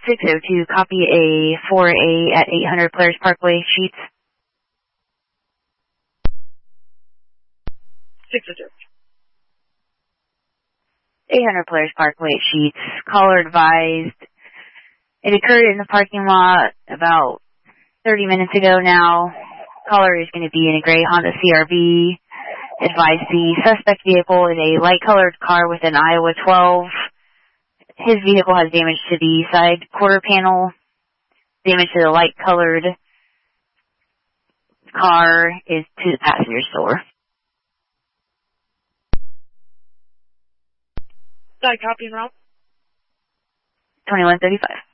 602, copy a 4A at 800 Polaris Parkway, Sheets. 602. 800 Polaris Parkway, Sheets. Caller advised it occurred in the parking lot about 30 minutes ago now. Caller is going to be in a gray Honda CRV. Advised the suspect vehicle is a light-colored car with an Iowa 12. His vehicle has damage to the side quarter panel. Damage to the light-colored car is to the passenger door. Side copy and route. 2135.